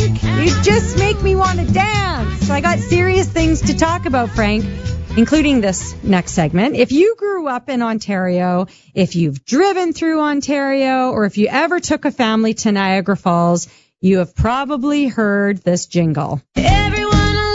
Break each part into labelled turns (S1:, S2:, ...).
S1: You just make me want to dance. So I got serious things to talk about, Frank, including this next segment. If you grew up in Ontario, if you've driven through Ontario, or if you ever took a family to Niagara Falls, you have probably heard this jingle. Everyone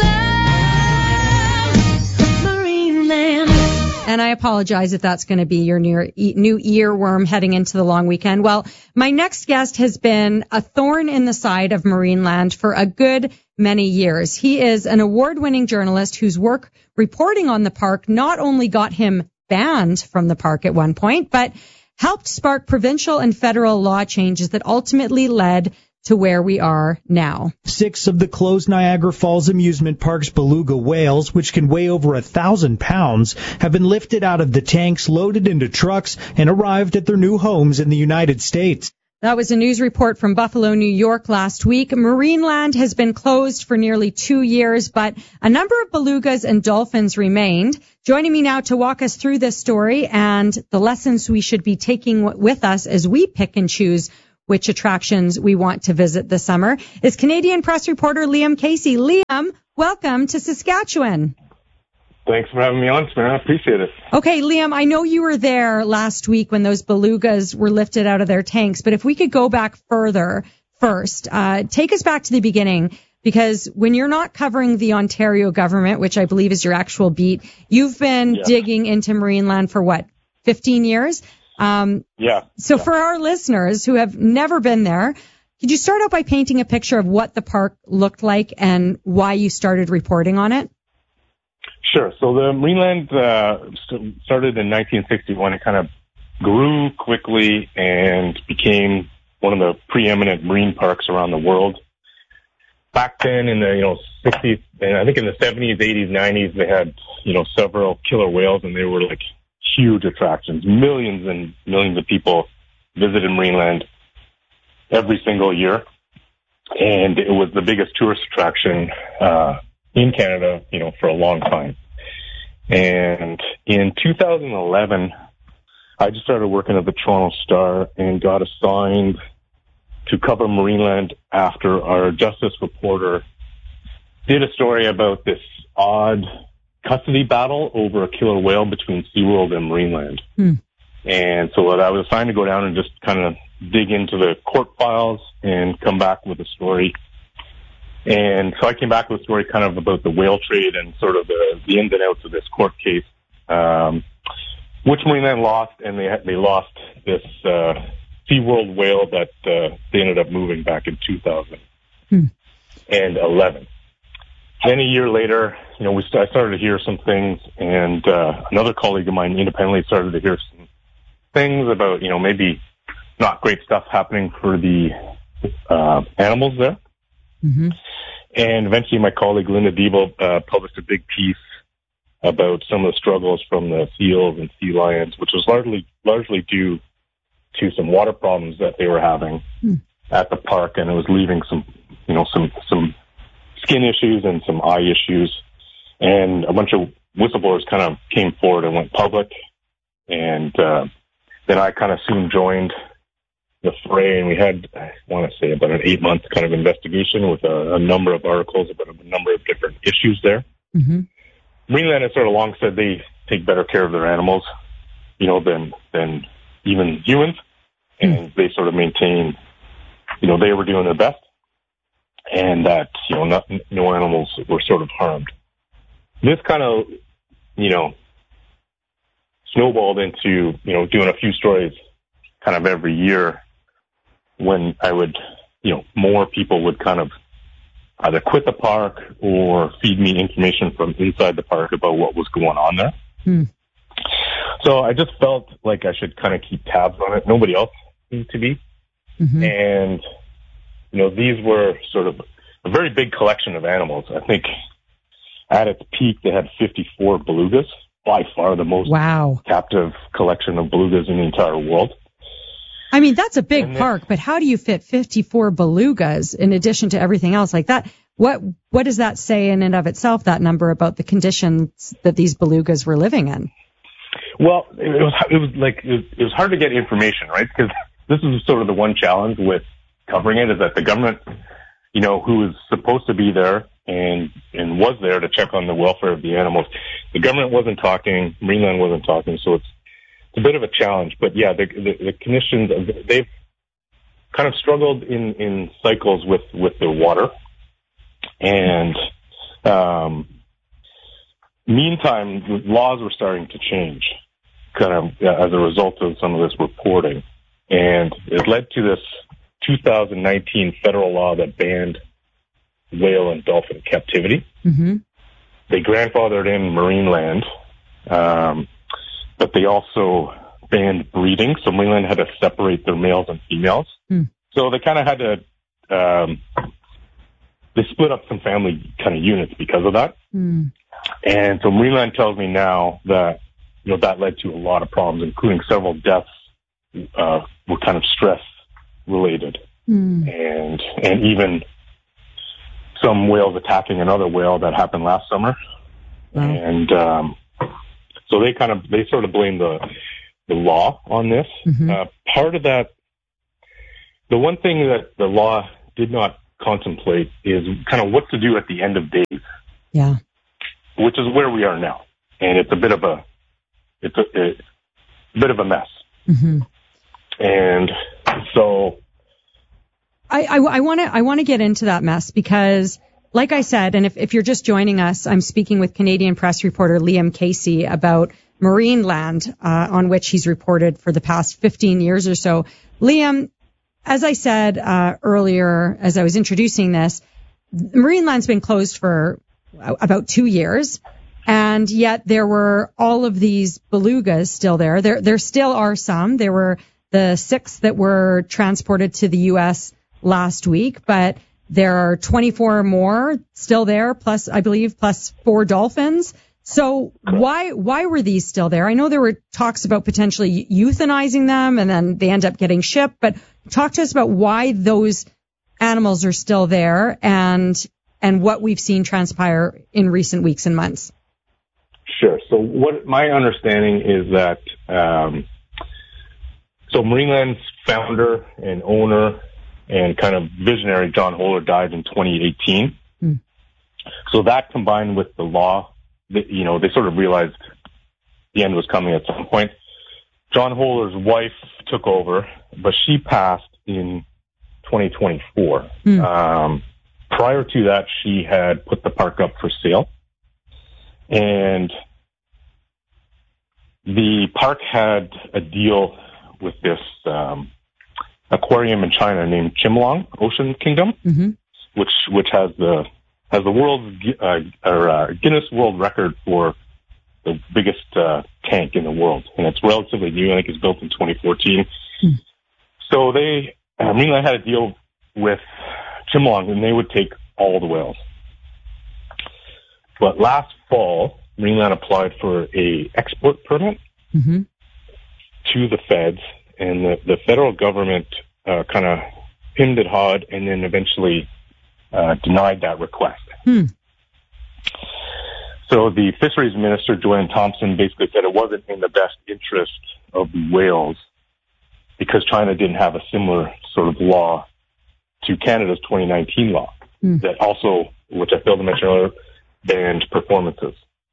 S1: loves Marineland. And I apologize if that's going to be your new earworm heading into the long weekend. Well, my next guest has been a thorn in the side of Marineland for a good many years. He is an award-winning journalist whose work reporting on the park not only got him banned from the park at one point, but helped spark provincial and federal law changes that ultimately led to where we are now.
S2: 6 of the closed Niagara Falls amusement park's beluga whales, which can weigh over 1,000 pounds, have been lifted out of the tanks, loaded into trucks, and arrived at their new homes in the United States.
S1: That was a news report from Buffalo, New York last week. Marineland has been closed for nearly 2 years, but a number of belugas and dolphins remained. Joining me now to walk us through this story and the lessons we should be taking with us as we pick and choose which attractions we want to visit this summer is Canadian press reporter Liam Casey. Liam, welcome to Saskatchewan.
S3: Thanks for having me on, Samara. I appreciate it.
S1: Okay, Liam, I know you were there last week when those belugas were lifted out of their tanks, but if we could go back further first, take us back to the beginning, because when you're not covering the Ontario government, which I believe is your actual beat, you've been digging into Marineland for what, 15 years? So for our listeners who have never been there, could you start out by painting a picture of what the park looked like and why you started reporting on it?
S3: Sure. So the Marineland started in 1961. It kind of grew quickly and became one of the preeminent marine parks around the world. Back then in the 60s, and I think in the 70s, 80s, 90s, they had several killer whales, and they were like huge attractions. Millions and millions of people visited Marineland every single year, and it was the biggest tourist attraction in Canada, for a long time. And in 2011, I just started working at the Toronto Star and got assigned to cover Marineland after our justice reporter did a story about this odd custody battle over a killer whale between SeaWorld and Marineland. And so I was assigned to go down and just kind of dig into the court files and come back with a story. And so I came back with a story kind of about the whale trade and sort of the ins and outs of this court case, which Marineland lost, and they lost this SeaWorld whale that they ended up moving back in 2011. Then a year later, I started to hear some things, and another colleague of mine independently started to hear some things about, maybe not great stuff happening for the animals there. And eventually my colleague Linda Diebel published a big piece about some of the struggles from the seals and sea lions, which was largely due to some water problems that they were having at the park, and it was leaving some skin issues and some eye issues. And a bunch of whistleblowers kind of came forward and went public. And then I kind of soon joined the fray, and we had, I want to say, about an 8-month kind of investigation with a number of articles about a number of different issues there. Marineland has sort of long said they take better care of their animals, than even humans. And they sort of maintain, they were doing their best, and that, no animals were sort of harmed. This kind of, snowballed into, doing a few stories kind of every year when I would, more people would kind of either quit the park or feed me information from inside the park about what was going on there. So I just felt like I should kind of keep tabs on it. Nobody else seemed to be. And, these were sort of a very big collection of animals. I think at its peak, they had 54 belugas, by far the most captive collection of belugas in the entire world.
S1: I mean, that's a big park, but how do you fit 54 belugas in addition to everything else like that? What does that say in and of itself, that number, about the conditions that these belugas were living in?
S3: Well, it was hard to get information, right? Because this is sort of the one challenge with covering it, is that the government, who was supposed to be there and was there to check on the welfare of the animals. The government wasn't talking, Marineland wasn't talking, so it's a bit of a challenge. But yeah, the conditions, they've kind of struggled in cycles with their water. And meantime, the laws were starting to change kind of as a result of some of this reporting. And it led to this 2019 federal law that banned whale and dolphin captivity.
S1: Mm-hmm.
S3: They grandfathered in Marineland, but they also banned breeding. So Marineland had to separate their males and females.
S1: Mm.
S3: So they kind of had to, they split up some family kind of units because of that.
S1: Mm.
S3: And so Marineland tells me now that, that led to a lot of problems, including several deaths, were kind of stress related.
S1: Mm.
S3: And even some whales attacking another whale that happened last summer. Wow. And, so they sort of blame the law on this.
S1: Mm-hmm.
S3: Part of that, the one thing that the law did not contemplate is kind of what to do at the end of days.
S1: Yeah.
S3: Which is where we are now. And it's a bit of a mess.
S1: Mm-hmm.
S3: And so
S1: I want to get into that mess because, like I said, and if you're just joining us, I'm speaking with Canadian press reporter Liam Casey about Marineland, on which he's reported for the past 15 years or so. Liam, as I said earlier, as I was introducing this, Marineland's been closed for about 2 years, and yet there were all of these belugas still there. There still are some. There were the 6 that were transported to the U.S. last week, but there are 24 more still there, plus 4 dolphins. So why were these still there? I know there were talks about potentially euthanizing them, and then they end up getting shipped. But talk to us about why those animals are still there, and what we've seen transpire in recent weeks and months.
S3: Sure. So what my understanding is that so Marineland's founder and owner and kind of visionary John Holer died in 2018. Mm. So that combined with the law, they sort of realized the end was coming at some point. John Holer's wife took over, but she passed in 2024. Mm. Prior to that, she had put the park up for sale. And the park had a deal with this aquarium in China named Chimelong Ocean Kingdom, mm-hmm. which has the world's Guinness World Record for the biggest tank in the world, and it's relatively new. I think it's built in 2014. Mm. So Marineland had a deal with Chimelong, and they would take all the whales. But last fall, Marineland applied for a export permit mm-hmm. to the feds, and the federal government kind of hemmed and hawed, and then eventually denied that request. Hmm. So the fisheries minister, Joanne Thompson, basically said it wasn't in the best interest of the whales because China didn't have a similar sort of law to Canada's 2019 law that also, which I failed to mention earlier, banned performances.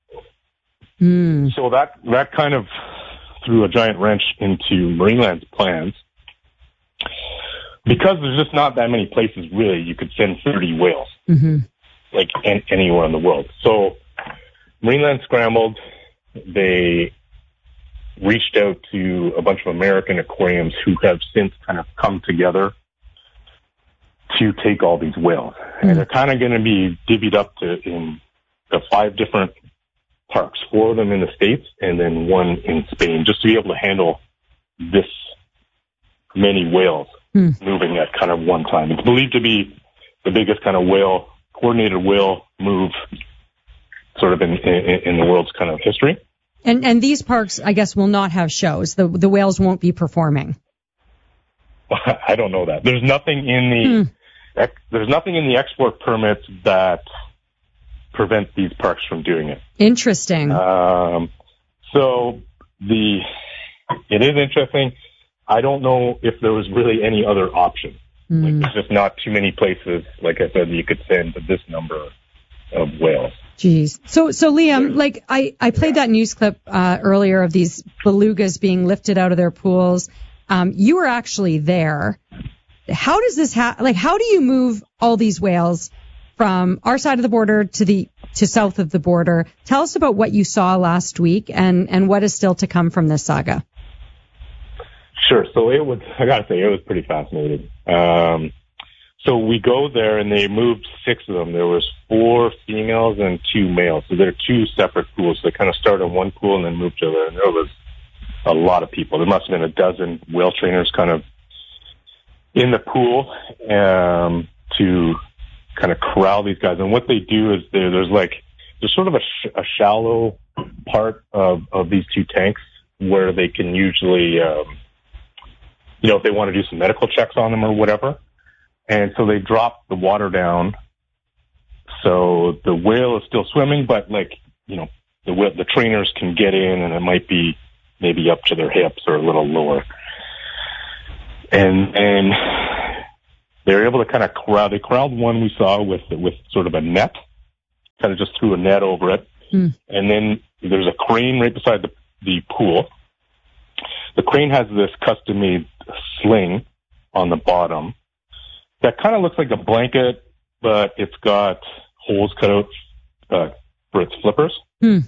S3: So that kind of threw a giant wrench into Marineland's plans because there's just not that many places really you could send 30 whales, mm-hmm. like anywhere in the world. So Marineland scrambled. They reached out to a bunch of American aquariums who have since kind of come together to take all these whales. Mm-hmm. And they're kind of going to be divvied up in the 5 different parks, 4 of them in the States and then 1 in Spain, just to be able to handle this many whales moving at kind of one time. It's believed to be the biggest kind of coordinated whale move sort of in the world's kind of history.
S1: And these parks, I guess, will not have shows. The whales won't be performing.
S3: I don't know that. There's nothing in the export permits that prevent these parks from doing it.
S1: Interesting.
S3: So it is interesting. I don't know if there was really any other option. Like, there's just not too many places, like I said, you could send this number of whales.
S1: Jeez. So Liam, like I played that news clip earlier of these belugas being lifted out of their pools. You were actually there. How does this how do you move all these whales from our side of the border to south of the border? Tell us about what you saw last week and what is still to come from this saga.
S3: Sure. So I gotta say, it was pretty fascinating. So we go there and they moved 6 of them. There was 4 females and 2 males. So they're 2 separate pools. So they kind of started in one pool and then moved to the other. And there was a lot of people. There must have been a dozen whale trainers kind of in the pool to kind of corral these guys. And what they do is there's sort of a shallow part of these 2 tanks where they can usually, if they want to do some medical checks on them or whatever. And so they drop the water down. So the whale is still swimming, but the trainers can get in and it might be maybe up to their hips or a little lower. And they're able to kind of corral. They corralled one we saw with sort of a net, kind of just threw a net over it. And then there's a crane right beside the pool. The crane has this custom-made sling on the bottom that kind of looks like a blanket, but it's got holes cut out for its flippers. And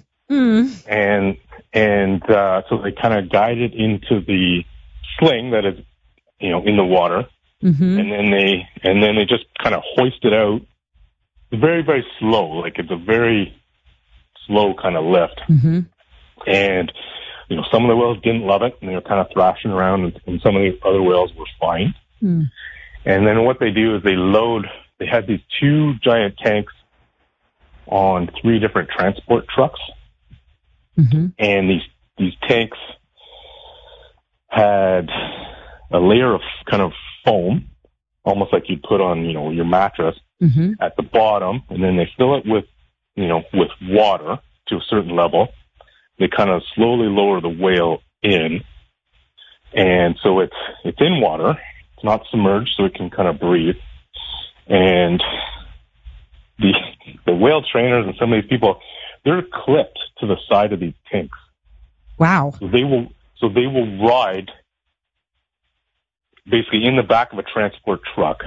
S3: so they kind of guide it into the sling that is, in the water. And then they just kind of hoist it out. It's very, very slow. Like, it's a very slow kind of lift. And, some of the whales didn't love it and they were kind of thrashing around, and some of the other whales were fine. And then what they do is they had these 2 giant tanks on 3 different transport trucks. And these tanks had a layer of kind of foam, almost like you'd put on, your mattress at the bottom. And then they fill it with water to a certain level. They kind of slowly lower the whale in. And so it's in water. It's not submerged, so it can kind of breathe. And the whale trainers and some of these people, they're clipped to the side of these tanks.
S1: Wow.
S3: So they will ride basically in the back of a transport truck,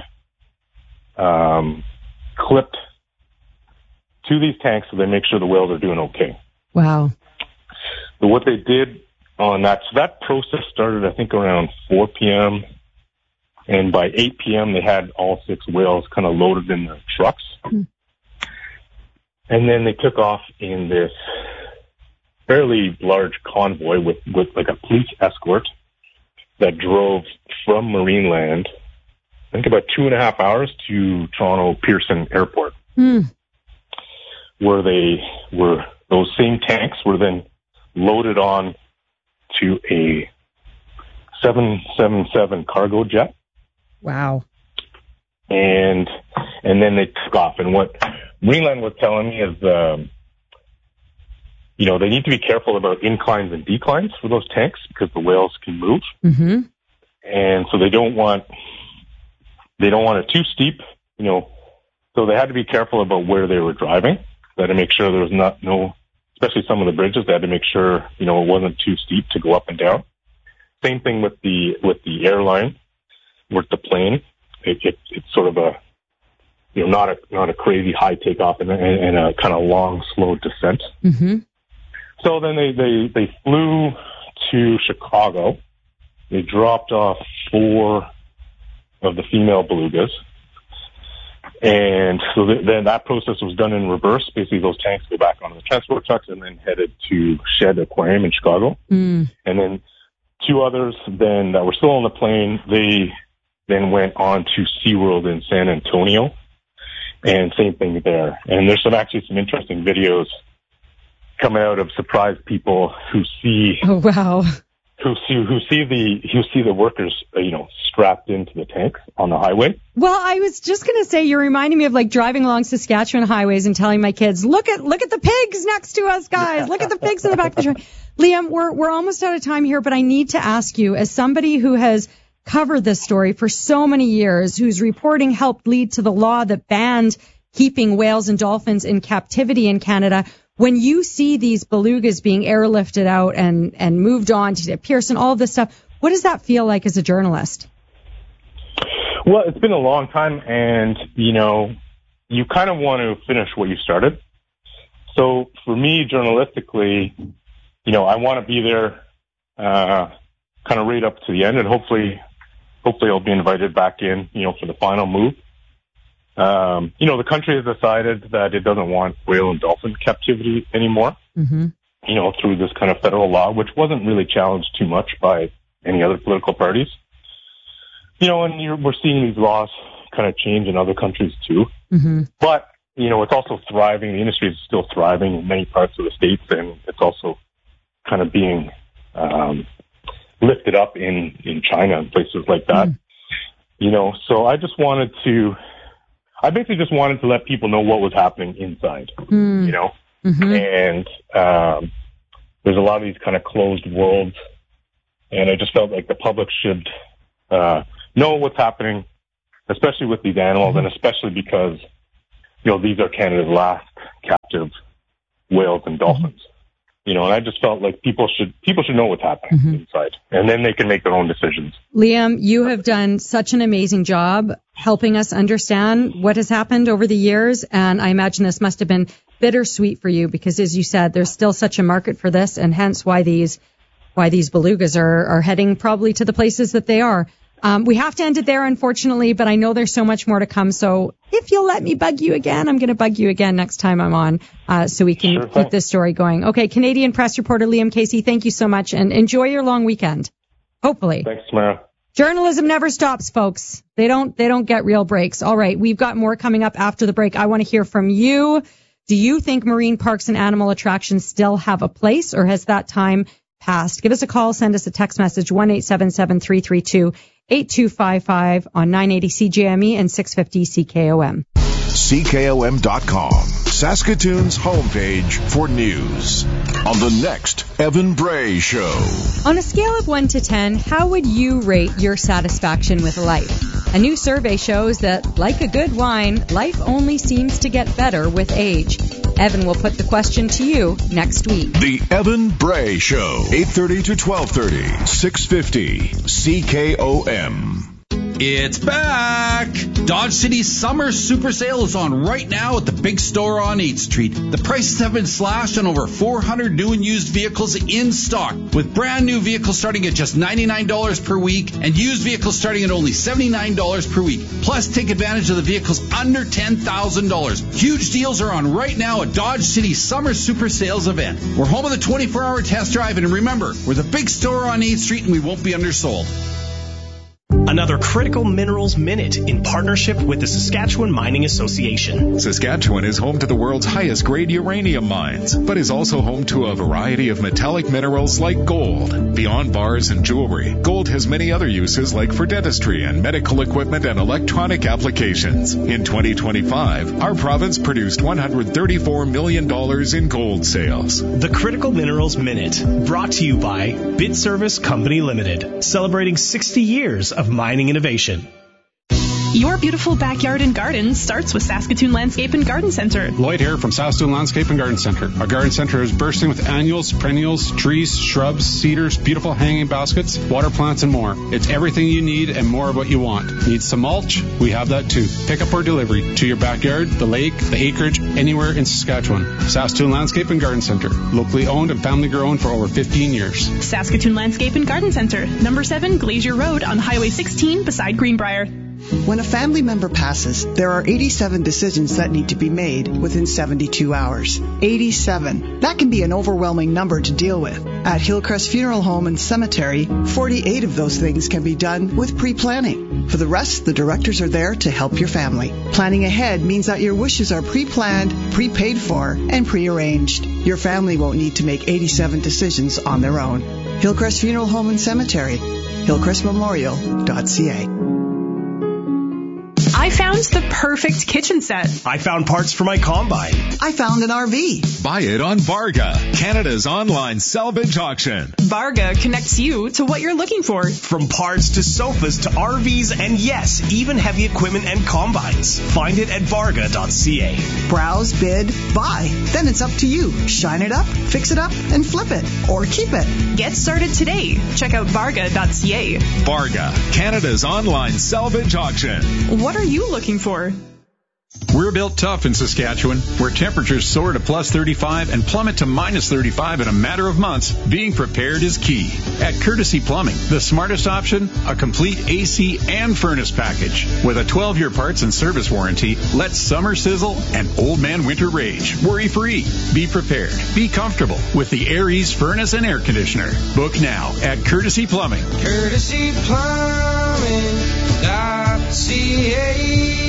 S3: clipped to these tanks so they make sure the whales are doing okay.
S1: Wow.
S3: So what they did on that, so that process started, I think, around 4 p.m., and by 8 p.m., they had all 6 whales kind of loaded in their trucks. And then they took off in this fairly large convoy with like a police escort that drove from Marineland, I think about 2.5 hours to Toronto Pearson Airport, where those same tanks were then loaded on to a 777 cargo jet.
S1: Wow.
S3: And then they took off. And what Marineland was telling me is, they need to be careful about inclines and declines for those tanks because the whales can move. And so they don't want it too steep, so they had to be careful about where they were driving. They had to make sure there was especially some of the bridges, they had to make sure, it wasn't too steep to go up and down. Same thing with the airline, with the plane. It's sort of a, not a crazy high takeoff and a kind of long, slow descent. So then they flew to Chicago. They dropped off 4 of the female belugas. And so then that process was done in reverse. Basically, those tanks go back onto the transport trucks and then headed to Shed Aquarium in Chicago. And then 2 others then that were still on the plane, they then went on to SeaWorld in San Antonio. And same thing there. And there's actually some interesting videos coming out of surprised people who see who see the workers strapped into the tanks on the highway.
S1: Well, I was just going to say, you're reminding me of like driving along Saskatchewan highways and telling my kids, look at the pigs next to us, guys. Look at the pigs in the back of the truck. Liam, we're almost out of time here, but I need to ask you, as somebody who has covered this story for so many years, whose reporting helped lead to the law that banned keeping whales and dolphins in captivity in Canada. When you see these belugas being airlifted out and moved on to Pearson, all of this stuff, what does that feel like as a journalist?
S3: Well, it's been a long time, and, you kind of want to finish what you started. So for me, journalistically, I want to be there kind of right up to the end, and hopefully I'll be invited back in, for the final move. The country has decided that it doesn't want whale and dolphin captivity anymore, through this kind of federal law, which wasn't really challenged too much by any other political parties. And we're seeing these laws kind of change in other countries too. But, it's also thriving. The industry is still thriving in many parts of the States, and it's also kind of being lifted up in China and places like that. So I basically just wanted to let people know what was happening inside, and there's a lot of these kind of closed worlds, and I just felt like the public should know what's happening, especially with these animals, and especially because, these are Canada's last captive whales and dolphins. And I just felt like people should know what's happening inside, and then they can make their own decisions.
S1: Liam, you have done such an amazing job helping us understand what has happened over the years, and I imagine this must have been bittersweet for you because, as you said, there's still such a market for this, and hence why these belugas are heading probably to the places that they are. We have to end it there, unfortunately, but I know there's so much more to come. So if you'll let me bug you again, I'm going to bug you again next time I'm on, so we can keep this story going. Okay, Canadian press reporter Liam Casey, thank you so much, and enjoy your long weekend. Hopefully.
S3: Thanks, Tamara.
S1: Journalism never stops, folks. They don't get real breaks. All right, we've got more coming up after the break. I want to hear from you. Do you think marine parks and animal attractions still have a place, or has that time passed? Give us a call, send us a text message, 1-877-332-8255 on 980 CJME and 650 CKOM.
S4: CKOM.com, Saskatoon's homepage for news. On the next Evan Bray Show.
S1: On a scale of 1 to 10, how would you rate your satisfaction with life? A new survey shows that, like a good wine, life only seems to get better with age. Evan will put the question to you next week.
S4: The Evan Bray Show, 8:30 to 12:30, 650 CKOM.
S5: It's back! Dodge City's summer super sale is on right now at the big store on 8th Street. The prices have been slashed on over 400 new and used vehicles in stock, with brand new vehicles starting at just $99 per week and used vehicles starting at only $79 per week. Plus, take advantage of the vehicles under $10,000. Huge deals are on right now at Dodge City's summer super sales event. We're home of the 24-hour test drive, and remember, we're the big store on 8th Street and we won't be undersold.
S6: Another Critical Minerals Minute in partnership with the Saskatchewan Mining Association.
S7: Saskatchewan is home to the world's highest grade uranium mines, but is also home to a variety of metallic minerals like gold. Beyond bars and jewelry, gold has many other uses like for dentistry and medical equipment and electronic applications. In 2025, our province produced $134 million in gold sales.
S6: The Critical Minerals Minute, brought to you by Bit Service Company Limited, celebrating 60 years of mining innovation.
S8: Your beautiful backyard and garden starts with Saskatoon Landscape and Garden Center.
S9: Lloyd here from Saskatoon Landscape and Garden Center. Our garden center is bursting with annuals, perennials, trees, shrubs, cedars, beautiful hanging baskets, water plants, and more. It's everything you need and more of what you want. Need some mulch? We have that too. Pick up or delivery to your backyard, the lake, the acreage, anywhere in Saskatchewan. Saskatoon Landscape and Garden Center. Locally owned and family grown for over 15 years.
S8: Saskatoon Landscape and Garden Center. Number 7 Glacier Road on Highway 16 beside Greenbrier.
S10: When a family member passes, there are 87 decisions that need to be made within 72 hours. 87. That can be an overwhelming number to deal with. At Hillcrest Funeral Home and Cemetery, 48 of those things can be done with pre-planning. For the rest, the directors are there to help your family. Planning ahead means that your wishes are pre-planned, prepaid for, and pre-arranged. Your family won't need to make 87 decisions on their own. Hillcrest Funeral Home and Cemetery, hillcrestmemorial.ca.
S8: I found the perfect kitchen set.
S6: I found parts for my combine.
S10: I found an RV.
S7: Buy it on Varga, Canada's online salvage auction.
S8: Varga connects you to what you're looking for.
S6: From parts to sofas to RVs and yes, even heavy equipment and combines. Find it at varga.ca.
S10: Browse, bid, buy. Then it's up to you. Shine it up, fix it up, and flip it. Or keep it.
S8: Get started today. Check out varga.ca.
S7: Varga, Canada's online salvage auction.
S8: What are you looking for?
S5: We're built tough in Saskatchewan, where temperatures soar to plus 35 and plummet to minus 35 in a matter of months. Being prepared is key. At Courtesy Plumbing, the smartest option, a complete AC and furnace package. With a 12-year parts and service warranty, let summer sizzle and old man winter rage. Worry-free. Be prepared. Be comfortable with the Air Ease furnace and air conditioner. Book now at Courtesy Plumbing.
S11: Courtesy Plumbing.ca.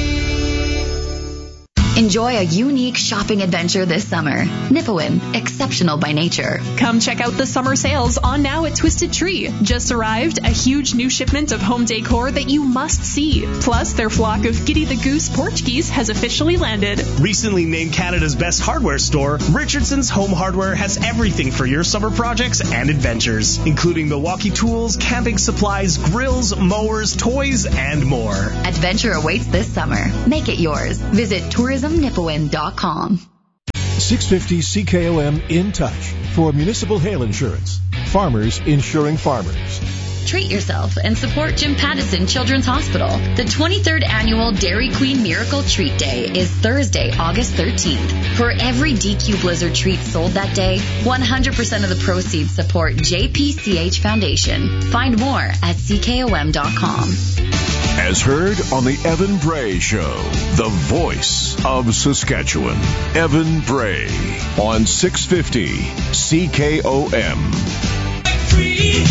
S12: Enjoy a unique shopping adventure this summer. Nipawin, exceptional by nature.
S8: Come check out the summer sales on now at Twisted Tree. Just arrived, a huge new shipment of home decor that you must see. Plus, their flock of Giddy the Goose porch geese has officially landed.
S6: Recently named Canada's best hardware store, Richardson's Home Hardware has everything for your summer projects and adventures, including Milwaukee tools, camping supplies, grills, mowers, toys, and more.
S12: Adventure awaits this summer. Make it yours. Visit tourismnipawin.com.
S13: 650 CKOM in touch for municipal hail insurance. Farmers insuring farmers.
S12: Treat yourself and support Jim Pattison Children's Hospital. The 23rd annual Dairy Queen Miracle Treat Day is Thursday, August 13th. For every DQ Blizzard treat sold that day, 100% of the proceeds support JPCH Foundation. Find more at ckom.com.
S4: As heard on the Evan Bray Show, the voice of Saskatchewan. Evan Bray on 650 CKOM.
S11: Free.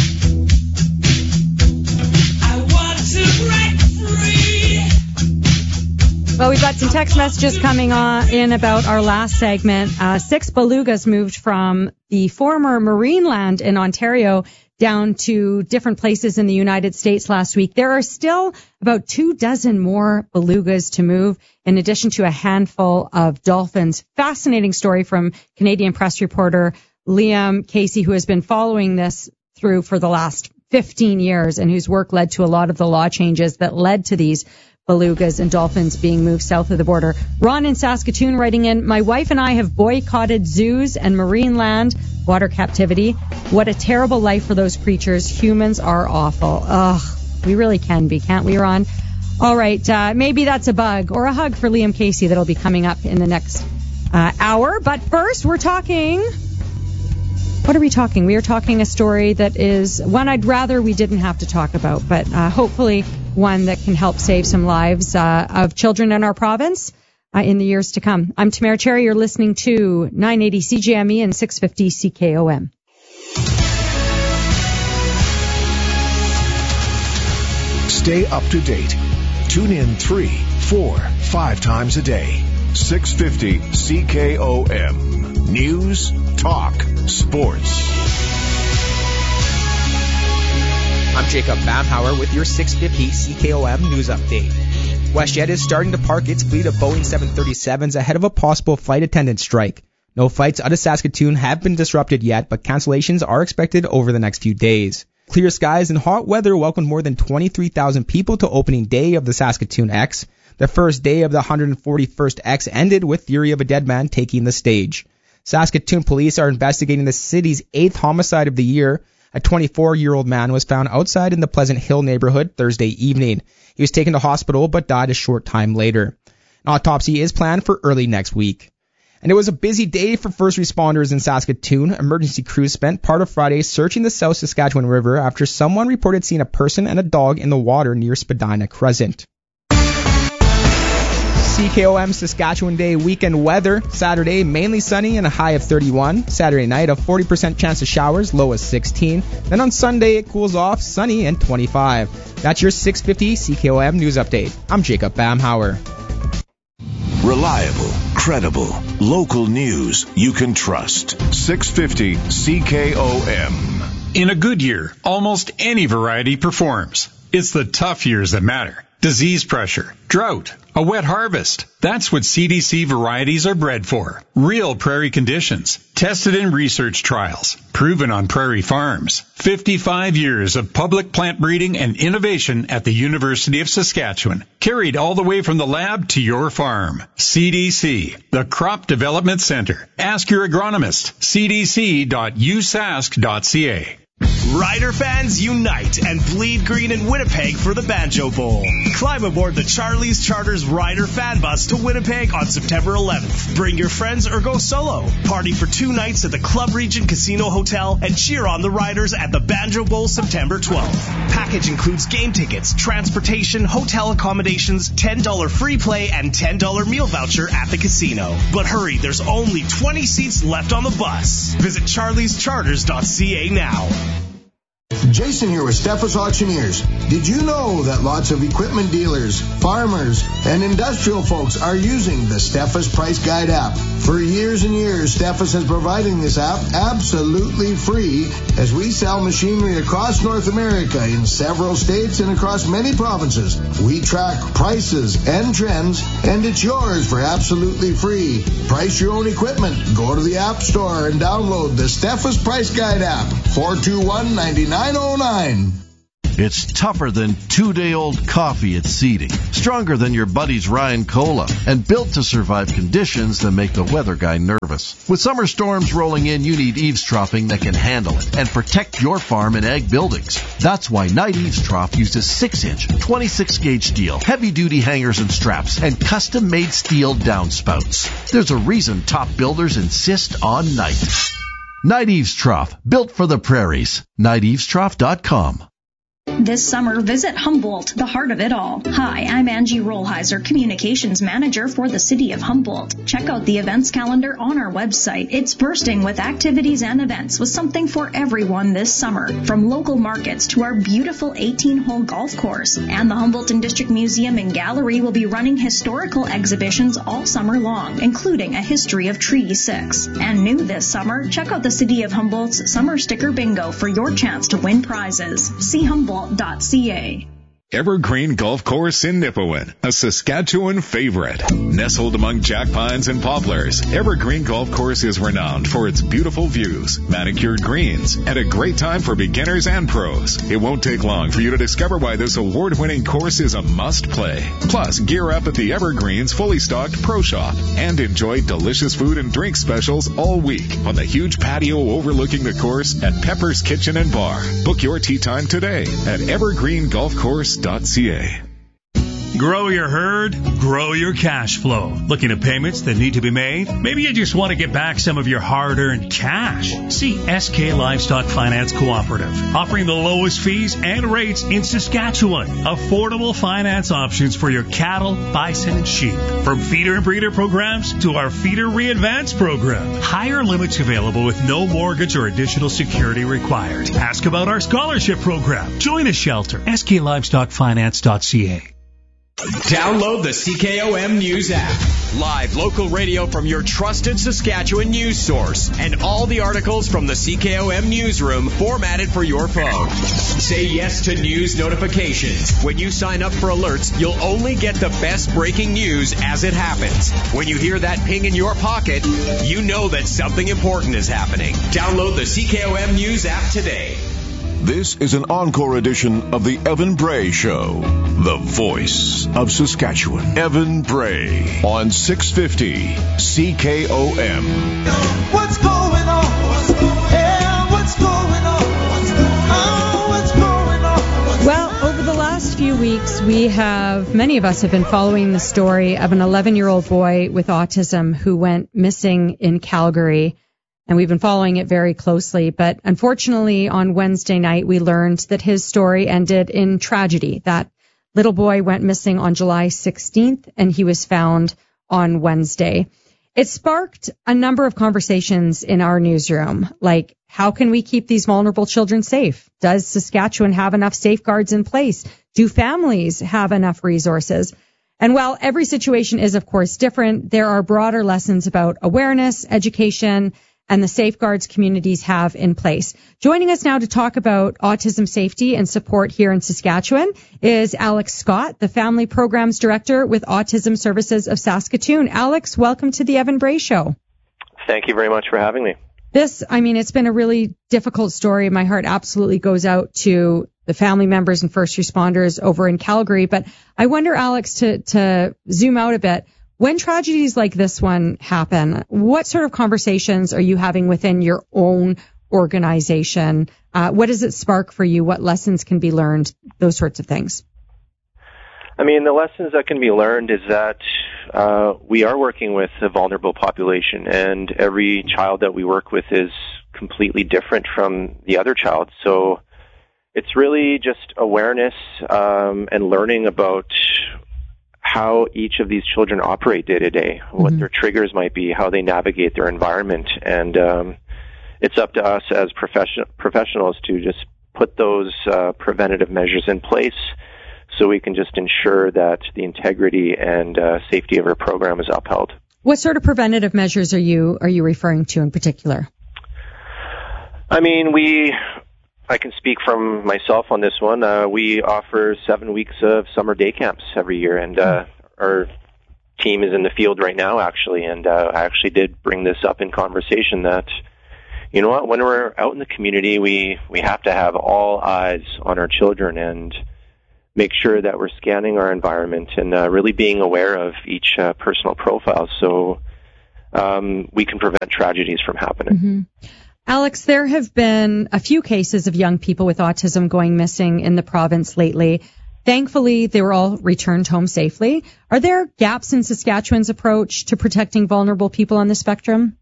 S1: Well, we've got some text messages coming in about our last segment. 6 belugas moved from the former Marineland in Ontario down to different places in the United States last week. There are still about 24 more belugas to move, in addition to a handful of dolphins. Fascinating story from Canadian press reporter Liam Casey, who has been following this through for the last 15 years and whose work led to a lot of the law changes that led to these belugas and dolphins being moved south of the border. Ron in Saskatoon writing in, my wife and I have boycotted zoos and marine land, water captivity. What a terrible life for those creatures. Humans are awful. Ugh, we really can be, can't we, Ron? All right, maybe that's a bug or a hug for Liam Casey that'll be coming up in the next hour. But first, we're talking... What are we talking? We are talking a story that is one I'd rather we didn't have to talk about, but hopefully one that can help save some lives of children in our province in the years to come. I'm Tamara Cherry. You're listening to 980 CJME and 650 CKOM.
S13: Stay up to date. Tune in 3, 4, 5 times a day.
S4: 650 CKOM. News, talk, sports.
S14: I'm Jacob Bamhauer with your 650 CKOM news update. WestJet is starting to park its fleet of Boeing 737s ahead of a possible flight attendant strike. No flights out of Saskatoon have been disrupted yet, but cancellations are expected over the next few days. Clear skies and hot weather welcomed more than 23,000 people to opening day of the Saskatoon X. The first day of the 141st X ended with Theory of a Dead Man taking the stage. Saskatoon police are investigating the city's 8th homicide of the year. A 24-year-old man was found outside in the Pleasant Hill neighborhood Thursday evening. He was taken to hospital but died a short time later. An autopsy is planned for early next week. And it was a busy day for first responders in Saskatoon. Emergency crews spent part of Friday searching the South Saskatchewan River after someone reported seeing a person and a dog in the water near Spadina Crescent. CKOM Saskatchewan Day weekend weather. Saturday, mainly sunny and a high of 31. Saturday night, a 40% chance of showers, low of 16. Then on Sunday, it cools off, sunny and 25. That's your 650 CKOM news update. I'm Jacob Bamhauer.
S4: Reliable, credible, local news you can trust. 650 CKOM.
S5: In a good year, almost any variety performs. It's the tough years that matter. disease pressure, drought, a wet harvest. That's what CDC varieties are bred for. Real prairie conditions, tested in research trials, proven on prairie farms. 55 years of public plant breeding and innovation at the University of Saskatchewan, carried all the way from the lab to your farm. CDC, the Crop Development Center. Ask your agronomist. cdc.usask.ca.
S6: Rider fans unite and bleed green in Winnipeg for the Banjo Bowl. Climb aboard the Charlie's Charters Rider fan bus to Winnipeg on September 11th. Bring your friends or go solo. Party for 2 nights at the Club Regent Casino Hotel and cheer on the Riders at the Banjo Bowl September 12th. Package includes game tickets, transportation, hotel accommodations, $10 free play, and $10 meal voucher at the casino. But hurry, there's only 20 seats left on the bus. Visit charliescharters.ca now.
S15: Jason here with Steffes Auctioneers. Did you know that lots of equipment dealers, farmers, and industrial folks are using the Steffes Price Guide app? For years and years, Steffes has provided this app absolutely free as we sell machinery across North America in several states and across many provinces. We track prices and trends, and it's yours for absolutely free. Price your own equipment. Go to the App Store and download the Steffes Price Guide app. 421-9909.
S16: It's tougher than 2-day-old coffee at Seeding, stronger than your buddy's Ryan Cola, and built to survive conditions that make the weather guy nervous. With summer storms rolling in, you need eavesdropping that can handle it and protect your farm and ag buildings. That's why Night Eavesdrop uses 6-inch, 26-gauge steel, heavy-duty hangers and straps, and custom-made steel downspouts. There's a reason top builders insist on Night. Night Eavesdrop, built for the prairies. NightEavesdrop.com.
S17: This summer, visit Humboldt, the heart of it all. Hi, I'm Angie Rollheiser, Communications Manager for the City of Humboldt. Check out the events calendar on our website. It's bursting with activities and events with something for everyone this summer. From local markets to our beautiful 18-hole golf course. And the Humboldt and District Museum and Gallery will be running historical exhibitions all summer long, including a history of Treaty 6. And new this summer, check out the City of Humboldt's Summer Sticker Bingo for your chance to win prizes. See Humboldt.ca.
S7: Evergreen Golf Course in Nipawin, a Saskatchewan favorite. Nestled among jack pines and poplars, Evergreen Golf Course is renowned for its beautiful views, manicured greens, and a great time for beginners and pros. It won't take long for you to discover why this award-winning course is a must-play. Plus, gear up at the Evergreen's fully stocked Pro Shop and enjoy delicious food and drink specials all week on the huge patio overlooking the course at Pepper's Kitchen and Bar. Book your tee time today at evergreengolfcourse.ca.
S18: Grow your herd, grow your cash flow. Looking at payments that need to be made? Maybe you just want to get back some of your hard-earned cash. See SK Livestock Finance Cooperative, offering the lowest fees and rates in Saskatchewan. Affordable finance options for your cattle, bison, and sheep. From feeder and breeder programs to our Feeder Re-Advance program. Higher limits available with no mortgage or additional security required. Ask about our scholarship program. Join a shelter. SKLivestockFinance.ca.
S19: Download the CKOM News app. Live local radio from your trusted Saskatchewan news source. And all the articles from the CKOM newsroom formatted for your phone. Say yes to news notifications. When you sign up for alerts, you'll only get the best breaking news as it happens. When you hear that ping in your pocket, you know that something important is happening. Download the CKOM News app today.
S4: This is an encore edition of the Evan Bray Show, the voice of Saskatchewan. Evan Bray on 650 CKOM.
S11: What's going on? Yeah, what's going on? What's going on?
S1: Well, over the last few weeks, many of us have been following the story of an 11-year-old boy with autism who went missing in Calgary. And we've been following it very closely. But unfortunately, on Wednesday night, we learned that his story ended in tragedy. That little boy went missing on July 16th, and he was found on Wednesday. It sparked a number of conversations in our newsroom, like, how can we keep these vulnerable children safe? Does Saskatchewan have enough safeguards in place? Do families have enough resources? And while every situation is, of course, different, there are broader lessons about awareness, education, and the safeguards communities have in place. Joining us now to talk about autism safety and support here in Saskatchewan is Alex Scott, the Family Programs Director with Autism Services of Saskatoon. Alex, welcome to the Evan Bray Show.
S20: Thank you very much for having me.
S1: It's been a really difficult story. My heart absolutely goes out to the family members and first responders over in Calgary. But I wonder, Alex, to zoom out a bit, when tragedies like this one happen, what sort of conversations are you having within your own organization? What does it spark for you? What lessons can be learned? Those sorts of things.
S20: The lessons that can be learned is that we are working with a vulnerable population, and every child that we work with is completely different from the other child. So it's really just awareness and learning about how each of these children operate day to day, what their triggers might be, how they navigate their environment. And it's up to us as professionals to just put those preventative measures in place so we can just ensure that the integrity and safety of our program is upheld.
S1: What sort of preventative measures are you referring to in particular?
S20: I can speak from myself on this one. We offer 7 weeks of summer day camps every year, and our team is in the field right now, actually. And I actually did bring this up in conversation that, you know what, when we're out in the community, we have to have all eyes on our children and make sure that we're scanning our environment and really being aware of each personal profile so we can prevent tragedies from happening.
S1: Mm-hmm. Alex, there have been a few cases of young people with autism going missing in the province lately. Thankfully, they were all returned home safely. Are there gaps in Saskatchewan's approach to protecting vulnerable people on the spectrum?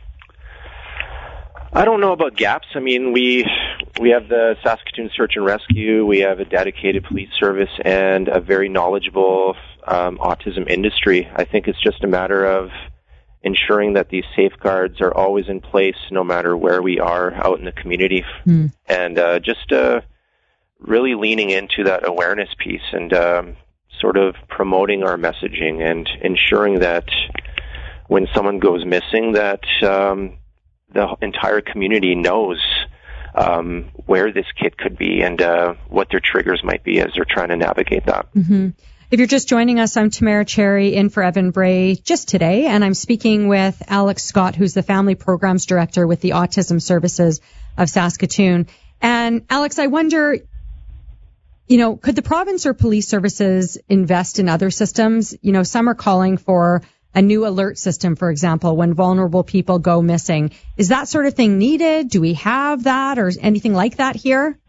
S20: I don't know about gaps. We have the Saskatoon Search and Rescue. We have a dedicated police service and a very knowledgeable autism industry. I think it's just a matter of ensuring that these safeguards are always in place no matter where we are out in the community. And just really leaning into that awareness piece and sort of promoting our messaging and ensuring that when someone goes missing that the entire community knows where this kid could be and what their triggers might be as they're trying to navigate that.
S1: Mm-hmm. If you're just joining us, I'm Tamara Cherry in for Evan Bray just today, and I'm speaking with Alex Scott, who's the Family Programs Director with the Autism Services of Saskatoon. And Alex, I wonder, could the province or police services invest in other systems? Some are calling for a new alert system, for example, when vulnerable people go missing. Is that sort of thing needed? Do we have that or anything like that here?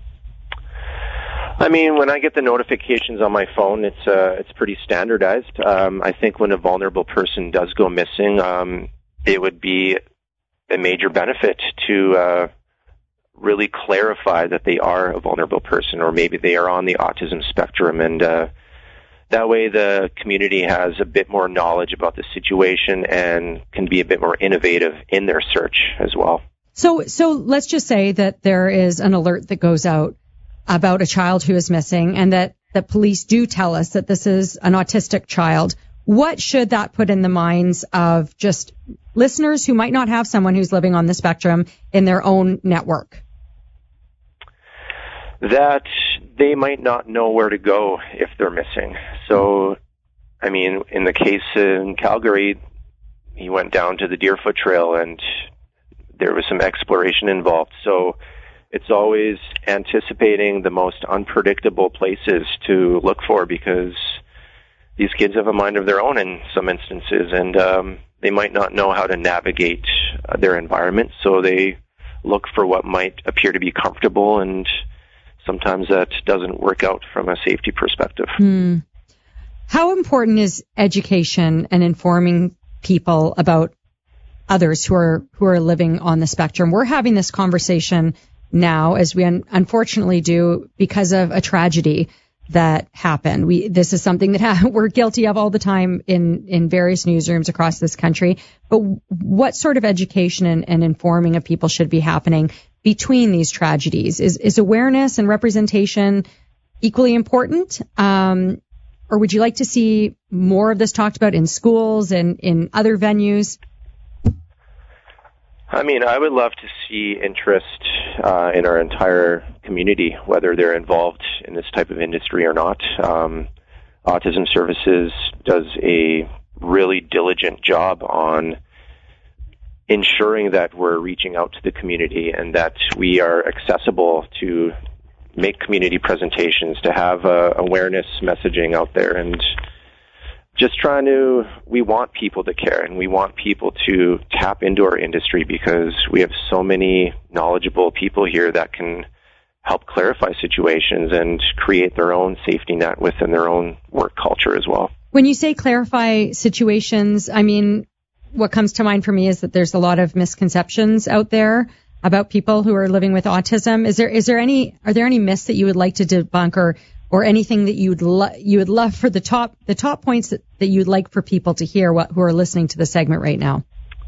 S20: When I get the notifications on my phone, it's pretty standardized. I think when a vulnerable person does go missing, it would be a major benefit to really clarify that they are a vulnerable person, or maybe they are on the autism spectrum, and that way the community has a bit more knowledge about the situation and can be a bit more innovative in their search as well.
S1: So let's just say that there is an alert that goes out about a child who is missing and that the police do tell us that this is an autistic child. What should that put in the minds of just listeners who might not have someone who's living on the spectrum in their own network?
S20: That they might not know where to go if they're missing. So, in the case in Calgary, he went down to the Deerfoot Trail and there was some exploration involved. So it's always anticipating the most unpredictable places to look for because these kids have a mind of their own in some instances, and they might not know how to navigate their environment, so they look for what might appear to be comfortable, and sometimes that doesn't work out from a safety perspective.
S1: How important is education and informing people about others who are living on the spectrum? We're having this conversation now, as we unfortunately do, because of a tragedy that happened. This is something that we're guilty of all the time in various newsrooms across this country. But what sort of education and informing of people should be happening between these tragedies? Is awareness and representation equally important? Or would you like to see more of this talked about in schools and in other venues?
S20: I mean, I would love to see interest in our entire community, whether they're involved in this type of industry or not. Autism Services does a really diligent job on ensuring that we're reaching out to the community and that we are accessible to make community presentations, to have awareness messaging out there, and just we want people to care, and we want people to tap into our industry because we have so many knowledgeable people here that can help clarify situations and create their own safety net within their own work culture as well.
S1: When you say clarify situations, I mean, what comes to mind for me is that there's a lot of misconceptions out there about people who are living with autism. Are there any myths that you would like to debunk, or anything that you would love for the top points that you'd like for people to hear who are listening to the segment right now?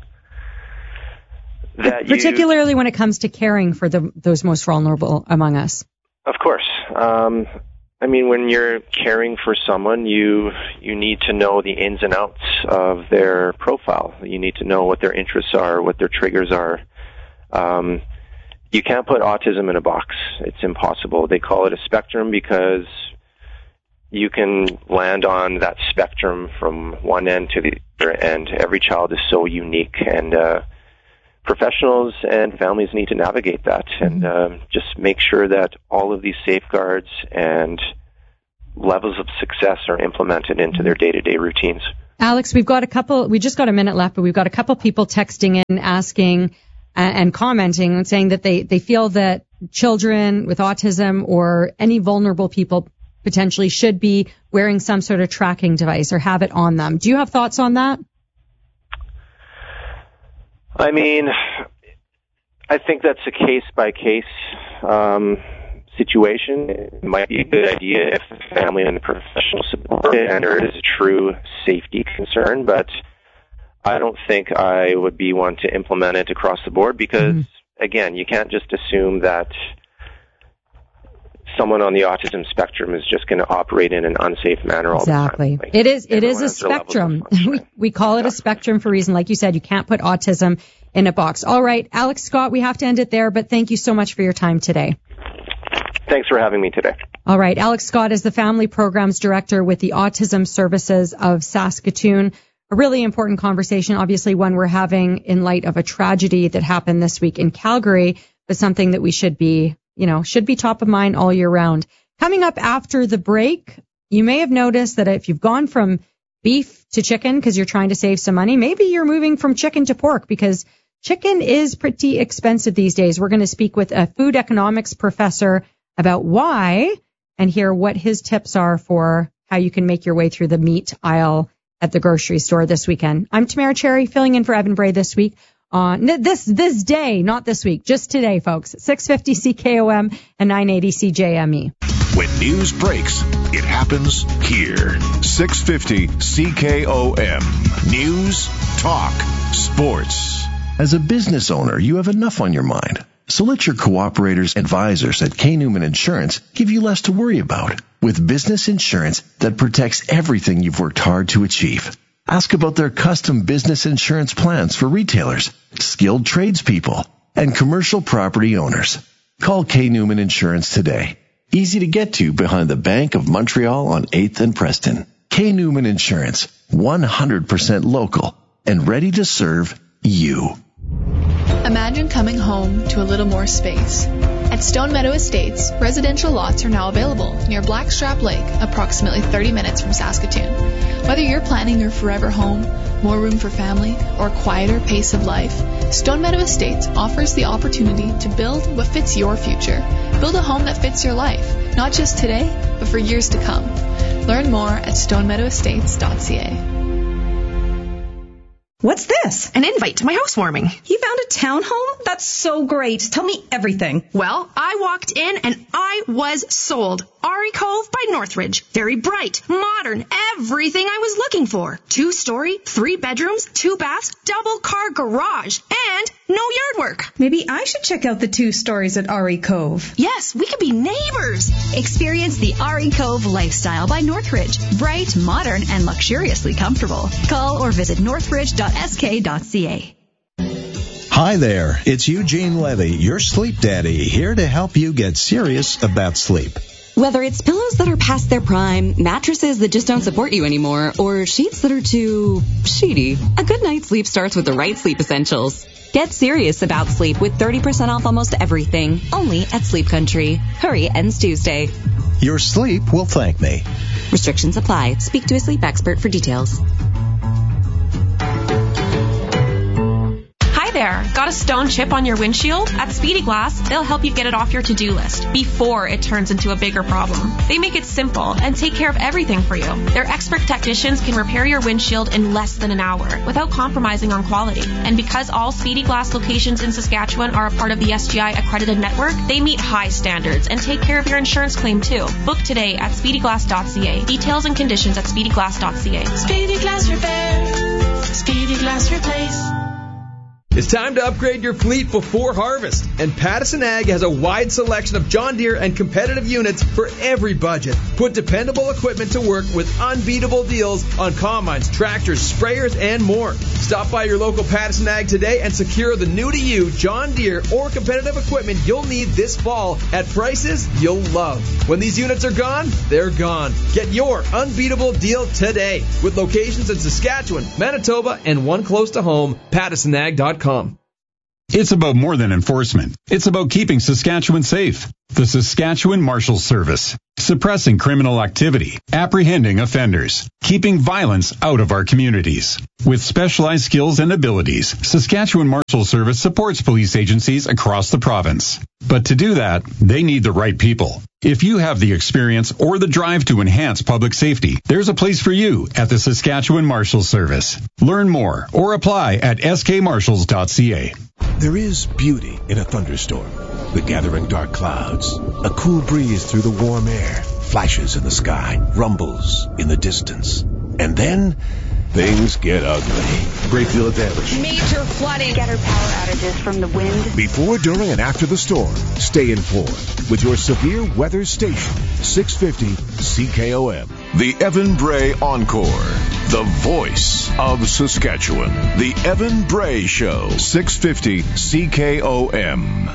S1: Particularly when it comes to caring for those most vulnerable among us.
S20: Of course. I mean, when you're caring for someone, you need to know the ins and outs of their profile. You need to know what their interests are, what their triggers are. You can't put autism in a box. It's impossible. They call it a spectrum because you can land on that spectrum from one end to the other, and every child is so unique, and professionals and families need to navigate that and just make sure that all of these safeguards and levels of success are implemented into their day-to-day routines.
S1: Alex, we just got a minute left, but we've got a couple people texting in asking and commenting and saying that they feel that children with autism or any vulnerable people potentially should be wearing some sort of tracking device or have it on them. Do you have thoughts on that?
S20: I mean, I think that's a case-by-case situation. It might be a good idea if the family and the professional support it and there is a true safety concern, but I don't think I would be one to implement it across the board because, again, you can't just assume that someone on the autism spectrum is just going to operate in an unsafe manner all the time.
S1: Exactly. It is a spectrum. We call it a spectrum for a reason. Like you said, you can't put autism in a box. All right, Alex Scott, we have to end it there, but thank you so much for your time today.
S20: Thanks for having me today.
S1: All right, Alex Scott is the Family Programs Director with the Autism Services of Saskatoon. A really important conversation, obviously one we're having in light of a tragedy that happened this week in Calgary, but something that we should be top of mind all year round. Coming up after the break, you may have noticed that if you've gone from beef to chicken because you're trying to save some money, maybe you're moving from chicken to pork because chicken is pretty expensive these days. We're going to speak with a food economics professor about why and hear what his tips are for how you can make your way through the meat aisle at the grocery store this weekend. I'm Tamara Cherry, filling in for Evan Bray this week. This day, not this week, just today, folks. 650 CKOM and 980 CJME.
S4: When news breaks, it happens here. 650 CKOM. News, talk, sports.
S16: As a business owner, you have enough on your mind. So let your cooperators advisors at K. Newman Insurance give you less to worry about with business insurance that protects everything you've worked hard to achieve. Ask about their custom business insurance plans for retailers, skilled tradespeople, and commercial property owners. Call K. Newman Insurance today. Easy to get to behind the Bank of Montreal on 8th and Preston. K. Newman Insurance, 100% local and ready to serve you.
S8: Imagine coming home to a little more space. At Stone Meadow Estates, residential lots are now available near Blackstrap Lake, approximately 30 minutes from Saskatoon. Whether you're planning your forever home, more room for family, or a quieter pace of life, Stone Meadow Estates offers the opportunity to build what fits your future. Build a home that fits your life, not just today, but for years to come. Learn more at stonemeadowestates.ca.
S21: What's this?
S22: An invite to my housewarming.
S21: You found a townhome? That's so great. Tell me everything.
S22: Well, I walked in and I was sold. Ari Cove by Northridge. Very bright, modern, everything I was looking for. 2-story, 3 bedrooms, 2 baths, double car garage, and no yard work.
S21: Maybe I should check out the 2 stories at Ari Cove.
S22: Yes, we could be neighbors.
S23: Experience the Ari Cove lifestyle by Northridge. Bright, modern, and luxuriously comfortable. Call or visit northridge.sk.ca.
S2: Hi there, it's Eugene Levy, your sleep daddy, here to help you get serious about sleep.
S3: Whether it's pillows that are past their prime, mattresses that just don't support you anymore, or sheets that are too sheety, a good night's sleep starts with the right sleep essentials. Get serious about sleep with 30% off almost everything, only at Sleep Country. Hurry, ends Tuesday.
S2: Your sleep will thank me.
S3: Restrictions apply. Speak to a sleep expert for details.
S9: There, got a stone chip on your windshield? At Speedy Glass, they'll help you get it off your to-do list before it turns into a bigger problem. They make it simple and take care of everything for you. Their expert technicians can repair your windshield in less than an hour without compromising on quality. And because all Speedy Glass locations in Saskatchewan are a part of the SGI accredited network, they meet high standards and take care of your insurance claim too. Book today at speedyglass.ca. Details and conditions at speedyglass.ca.
S11: Speedy Glass Repair. Speedy Glass Replace.
S24: It's time to upgrade your fleet before harvest, and Pattison Ag has a wide selection of John Deere and competitive units for every budget. Put dependable equipment to work with unbeatable deals on combines, tractors, sprayers, and more. Stop by your local Pattison Ag today and secure the new-to-you John Deere or competitive equipment you'll need this fall at prices you'll love. When these units are gone, they're gone. Get your unbeatable deal today with locations in Saskatchewan, Manitoba, and one close to home, PattisonAg.com.
S25: It's about more than enforcement. It's about keeping Saskatchewan safe. The Saskatchewan Marshals Service. Suppressing criminal activity, apprehending offenders, keeping violence out of our communities. With specialized skills and abilities, Saskatchewan Marshals Service supports police agencies across the province. But to do that, they need the right people. If you have the experience or the drive to enhance public safety, there's a place for you at the Saskatchewan Marshals Service. Learn more or apply at skmarshals.ca.
S13: There is beauty in a thunderstorm. The gathering dark clouds, a cool breeze through the warm air, flashes in the sky, rumbles in the distance. And then things get ugly. Great deal of damage.
S26: Major flooding. Getter power outages from the wind.
S13: Before, during, and after the storm, stay informed with your severe weather station, 650 CKOM.
S4: The Evan Bray Encore, the voice of Saskatchewan. The Evan Bray Show, 650 CKOM.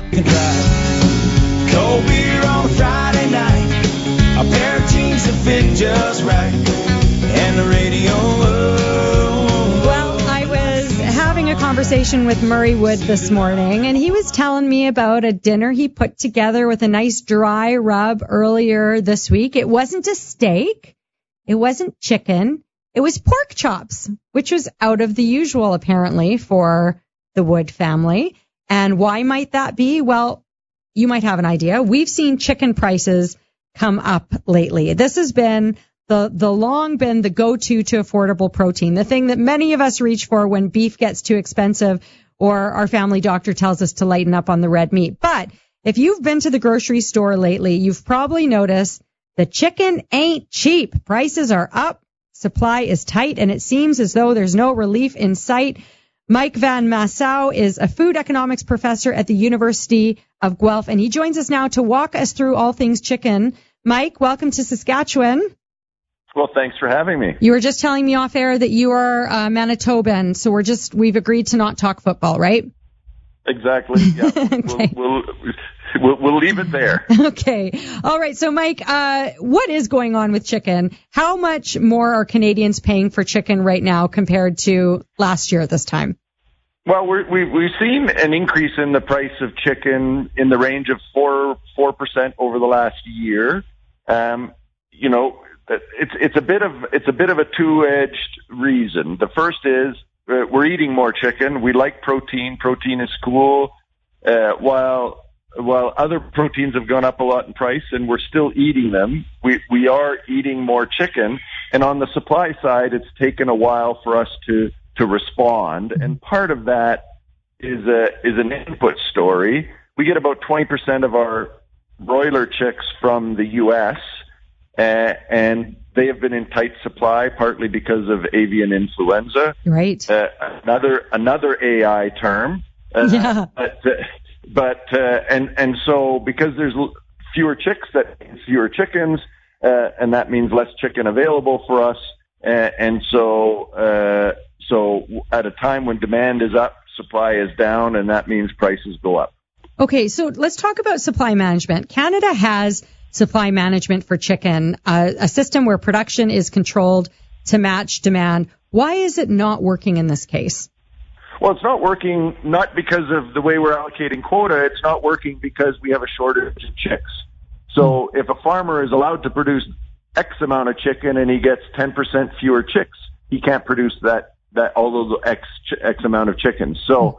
S11: Cold beer on a Friday night, a pair of jeans that fit just right, and the radio.
S1: Well, I was having a conversation with Murray Wood this morning, and he was telling me about a dinner he put together with a nice dry rub earlier this week. It wasn't a steak. It wasn't chicken. It was pork chops, which was out of the usual, apparently, for the Wood family. And why might that be? Well, you might have an idea. We've seen chicken prices come up lately. This has been the long been the go-to to affordable protein, the thing that many of us reach for when beef gets too expensive or our family doctor tells us to lighten up on the red meat. But if you've been to the grocery store lately, you've probably noticed the chicken ain't cheap. Prices are up, supply is tight, and it seems as though there's no relief in sight. Mike Van Massow is a food economics professor at the University of Guelph, and he joins us now to walk us through all things chicken. Mike, welcome to Saskatchewan.
S27: Well, thanks for having me.
S1: You were just telling me off air that you are Manitoban, so we've agreed to not talk football, right?
S27: Exactly. Yeah.
S1: Okay.
S27: We'll leave it there.
S1: Okay. All right. So, Mike, what is going on with chicken? How much more are Canadians paying for chicken right now compared to last year at this time?
S27: Well, we've seen an increase in the price of chicken in the range of 4% over the last year. It's a bit of a two-edged reason. The first is we're eating more chicken. We like protein. Protein is cool. While other proteins have gone up a lot in price and we're still eating them, we are eating more chicken. And on the supply side, it's taken a while for us to respond. And part of that is an input story. We get about 20% of our broiler chicks from the U.S., and they have been in tight supply, partly because of avian influenza.
S1: Right.
S27: Another AI term.
S1: Yeah.
S27: And so because there's fewer chicks, that means fewer chickens, and that means less chicken available for us. So at a time when demand is up supply is down, and that means prices go up.
S1: Okay, so let's talk about supply management. Canada has supply management for chicken, a system where production is controlled to match demand. Why is it not working in this case?
S27: Well, it's not working not because of the way we're allocating quota. It's not working because we have a shortage of chicks. So if a farmer is allowed to produce X amount of chicken and he gets 10% fewer chicks, he can't produce that all those X amount of chickens.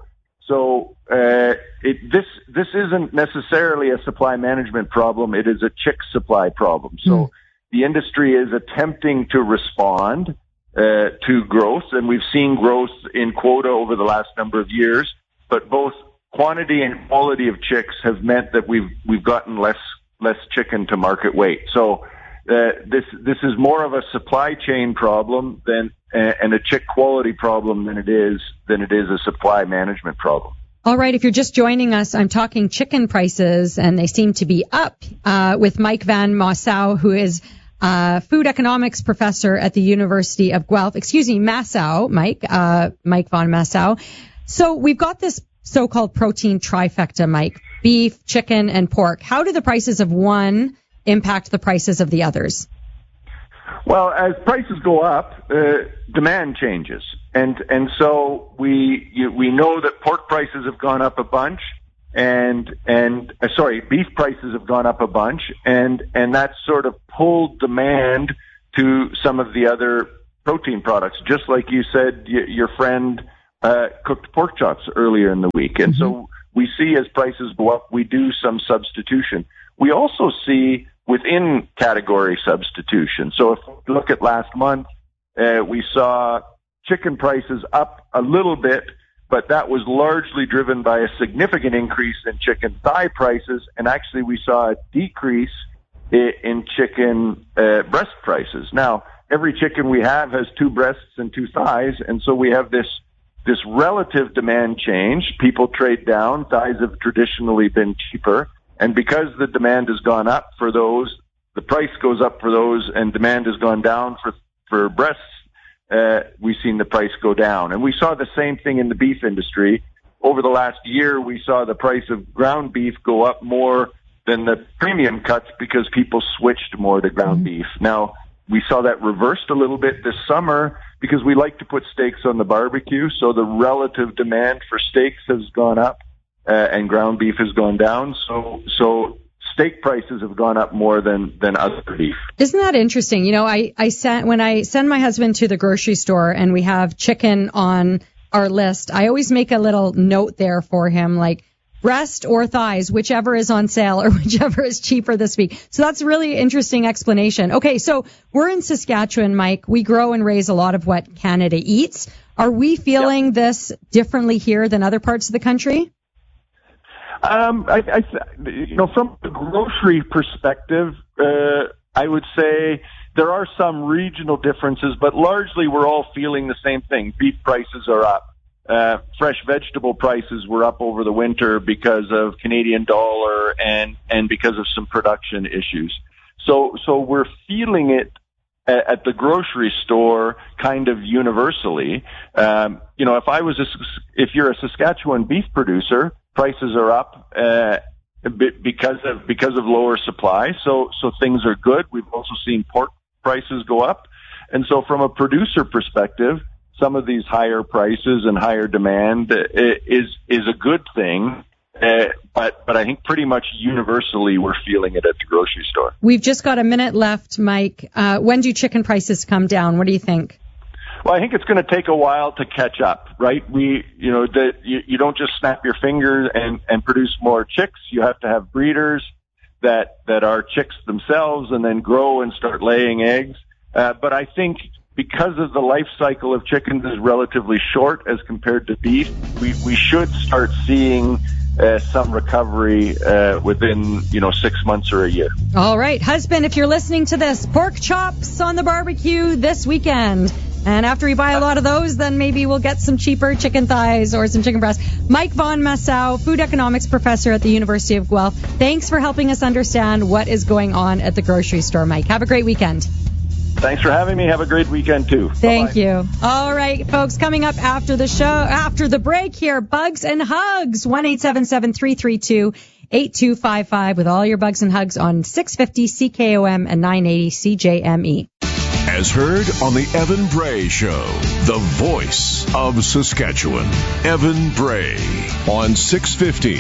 S27: This isn't necessarily a supply management problem. It is a chick supply problem. So the industry is attempting to respond to growth, and we've seen growth in quota over the last number of years. But both quantity and quality of chicks have meant that we've gotten less chicken to market weight. So this is more of a supply chain problem and a chick quality problem than it is a supply management problem.
S1: All right, if you're just joining us, I'm talking chicken prices, and they seem to be up with Mike Van Massow, who is food economics professor at the University of Guelph. Excuse me, Massow, Mike Van Massow. So we've got this so-called protein trifecta, Mike: beef, chicken, and pork. How do the prices of one impact the prices of the others?
S27: Well, as prices go up, demand changes, and so we know that pork prices have gone up a bunch, beef prices have gone up a bunch, and that's sort of pulled demand to some of the other protein products. Just like you said, your friend cooked pork chops earlier in the week, and so we see as prices go up, we do some substitution. We also see within category substitution. So if we look at last month, we saw chicken prices up a little bit, but that was largely driven by a significant increase in chicken thigh prices, and actually we saw a decrease in chicken breast prices. Now, every chicken we have has two breasts and two thighs, and so we have this relative demand change. People trade down. Thighs have traditionally been cheaper. And because the demand has gone up for those, the price goes up for those, and demand has gone down for breasts, we've seen the price go down. And we saw the same thing in the beef industry. Over the last year, we saw the price of ground beef go up more than the premium cuts because people switched more to ground beef. Now, we saw that reversed a little bit this summer because we like to put steaks on the barbecue, so the relative demand for steaks has gone up. And ground beef has gone down, so steak prices have gone up more than other beef.
S1: Isn't that interesting? You know, when I send my husband to the grocery store and we have chicken on our list, I always make a little note there for him, like breast or thighs, whichever is on sale or whichever is cheaper this week. So that's a really interesting explanation. Okay, so we're in Saskatchewan, Mike. We grow and raise a lot of what Canada eats. Are we feeling this differently here than other parts of the country?
S27: From the grocery perspective, I would say there are some regional differences, but largely we're all feeling the same thing. Beef prices are up. Fresh vegetable prices were up over the winter because of Canadian dollar and because of some production issues. So we're feeling it at the grocery store kind of universally. If you're a Saskatchewan beef producer, prices are up because of lower supply. So things are good. We've also seen pork prices go up. And so from a producer perspective, some of these higher prices and higher demand is a good thing. But I think pretty much universally we're feeling it at the grocery store. We've just got a minute left, Mike. When do chicken prices come down? What do you think? Well, I think it's going to take a while to catch up, right? You don't just snap your finger and produce more chicks. You have to have breeders that are chicks themselves and then grow and start laying eggs. But I think because of the life cycle of chickens is relatively short as compared to beef, we should start seeing some recovery within 6 months or a year. All right, husband, if you're listening to this, pork chops on the barbecue this weekend. And after we buy a lot of those, then maybe we'll get some cheaper chicken thighs or some chicken breasts. Mike Van Massow, food economics professor at the University of Guelph. Thanks for helping us understand what is going on at the grocery store, Mike. Have a great weekend. Thanks for having me. Have a great weekend, too.
S1: Thank you. All right, folks, coming up after the show, after the break here, Bugs and Hugs, 1-877-332-8255 with all your Bugs and Hugs on 650 CKOM and 980 CJME.
S4: As heard on the Evan Bray Show, the voice of Saskatchewan. Evan Bray on 650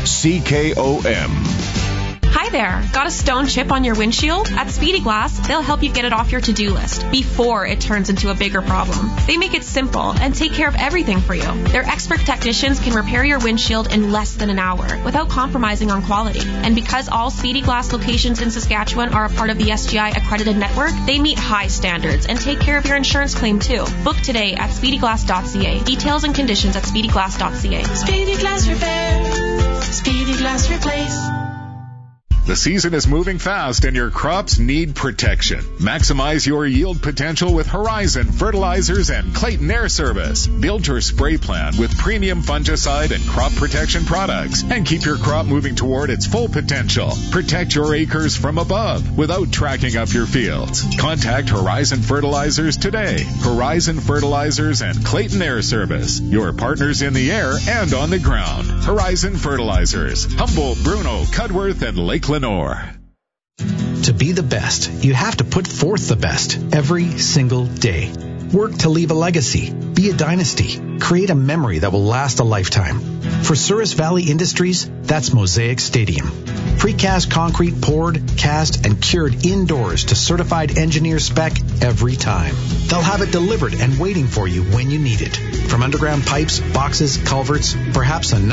S4: CKOM.
S9: Hi there. Got a stone chip on your windshield? At Speedy Glass, they'll help you get it off your to-do list before it turns into a bigger problem. They make it simple and take care of everything for you. Their expert technicians can repair your windshield in less than an hour without compromising on quality. And because all Speedy Glass locations in Saskatchewan are a part of the SGI accredited network, they meet high standards and take care of your insurance claim too. Book today at speedyglass.ca. Details and conditions at speedyglass.ca.
S11: Speedy Glass Repair. Speedy Glass Replace.
S7: The season is moving fast and your crops need protection. Maximize your yield potential with Horizon Fertilizers and Clayton Air Service. Build your spray plan with premium fungicide and crop protection products and keep your crop moving toward its full potential. Protect your acres from above without tracking up your fields. Contact Horizon Fertilizers today. Horizon Fertilizers and Clayton Air Service. Your partners in the air and on the ground. Horizon Fertilizers. Humboldt, Bruno, Cudworth, and Lake Lenore.
S5: To be the best, you have to put forth the best every single day. Work to leave a legacy, be a dynasty, create a memory that will last a lifetime. For Souris Valley Industries, that's Mosaic Stadium. Precast concrete poured, cast, and cured indoors to certified engineer spec every time. They'll have it delivered and waiting for you when you need it. From underground pipes, boxes, culverts, perhaps a